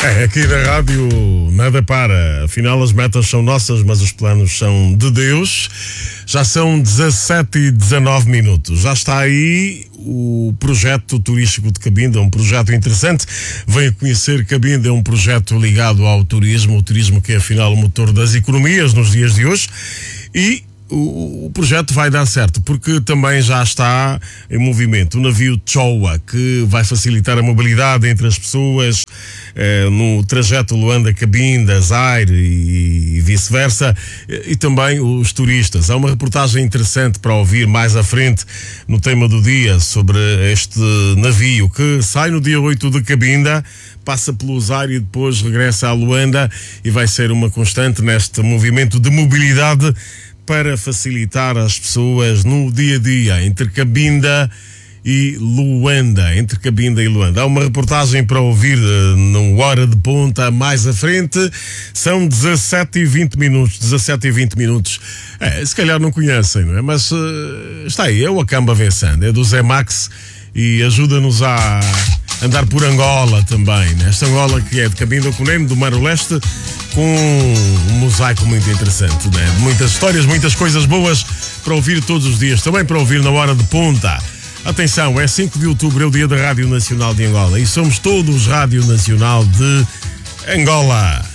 Aqui na rádio nada para, afinal as metas são nossas, mas os planos são de Deus. Já são 17h19. Já está aí o projeto turístico de Cabinda, um projeto interessante. Venha conhecer Cabinda, é um projeto ligado ao turismo, o turismo que é afinal o motor das economias nos dias de hoje. E o projeto vai dar certo, porque também já está em movimento o navio Choa, que vai facilitar a mobilidade entre as pessoas no trajeto Luanda-Cabinda, Zaire e vice-versa, e também os turistas. Há uma reportagem interessante para ouvir mais à frente no tema do dia sobre este navio que sai no dia 8 de Cabinda, passa pelo Zaire e depois regressa a Luanda e vai ser uma constante neste movimento de mobilidade para facilitar as pessoas no dia-a-dia, entre Cabinda e Luanda. Entre Cabinda e Luanda. Há uma reportagem para ouvir no Hora de Ponta mais à frente. São 17h20. 17h20. Se calhar não conhecem, não é? Mas está aí, é o Acamba Vensando, é do Zé Max e ajuda-nos a andar por Angola também, né? Esta Angola que é de Cabinda ao Cunene, do Mar Leste, com um mosaico muito interessante, né? Muitas histórias, muitas coisas boas para ouvir todos os dias, também para ouvir na Hora de Ponta. Atenção, é 5 de outubro, é o dia da Rádio Nacional de Angola e somos todos Rádio Nacional de Angola.